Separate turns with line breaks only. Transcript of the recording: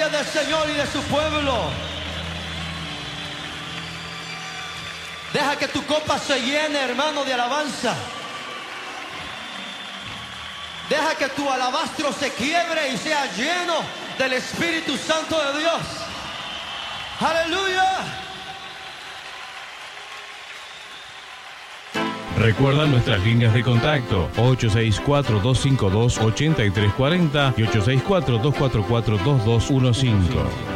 gloria del Señor y de su pueblo. Deja que tu copa se llene, hermano, de alabanza. Deja que tu alabastro se quiebre y sea lleno del Espíritu Santo de Dios. ¡Aleluya!
Recuerda nuestras líneas de contacto 864-252-8340 y 864-244-2215.